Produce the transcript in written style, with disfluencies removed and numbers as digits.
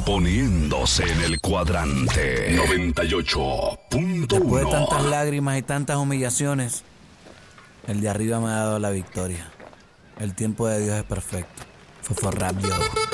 Poniéndose en el cuadrante 98.1. Después de tantas lágrimas y tantas humillaciones, el de arriba me ha dado la victoria. El tiempo de Dios es perfecto. Fofo Rap, yo.